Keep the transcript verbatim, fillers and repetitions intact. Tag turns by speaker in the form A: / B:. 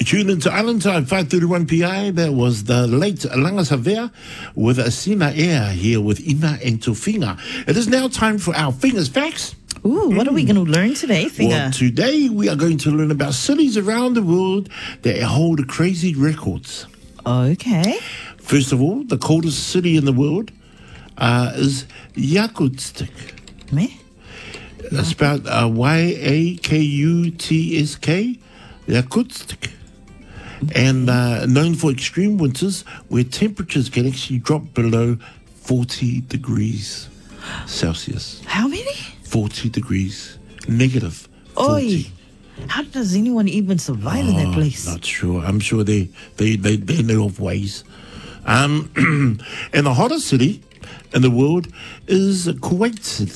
A: tune into Island Time, five thirty-one p m. That was the late Langa Savea with a Sina Air here with Ina and Tofinga. It is now time for our Fingers Facts.
B: Ooh, what mm. are we going to learn today, Finger?
A: Well, today we are going to learn about cities around the world that hold crazy records.
B: Okay.
A: First of all, the coldest city in the world uh, is Yakutsk.
B: Me?
A: It's spelled uh, Y A K U T S K, Yakutsk. And uh, known for extreme winters where temperatures can actually drop below forty degrees Celsius.
B: How many?
A: forty degrees. Negative forty.
B: Oi. How does anyone even survive oh, in that place?
A: Not sure. I'm sure they, they, they, they know of ways. Um, and the hottest city in the world is Kuwait